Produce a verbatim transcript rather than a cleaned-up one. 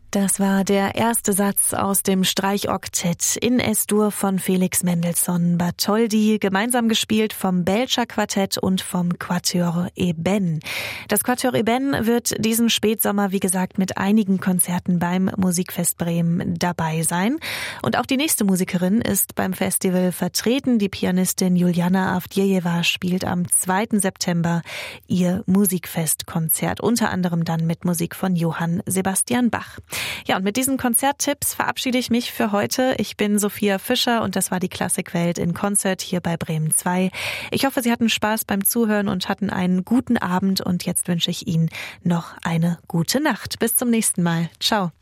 Das war der erste Satz aus dem Streichoktett in Es-Dur von Felix Mendelssohn Bartholdy, gemeinsam gespielt vom Belcher Quartett und vom Quatuor Eben. Das Quatuor Eben wird diesen Spätsommer, wie gesagt, mit einigen Konzerten beim Musikfest Bremen dabei sein. Und auch die nächste Musikerin ist beim Festival vertreten. Die Pianistin Juliana Avdjejewa spielt am zweiten September ihr Musikfestkonzert, unter anderem dann mit Musik von Johann Sebastian Bach. Ja, und mit diesen Konzerttipps verabschiede ich mich für heute. Ich bin Sophia Fischer und das war die Klassikwelt in Konzert hier bei Bremen zwei. Ich hoffe, Sie hatten Spaß beim Zuhören und hatten einen guten Abend und jetzt wünsche ich Ihnen noch eine gute Nacht. Bis zum nächsten Mal. Ciao.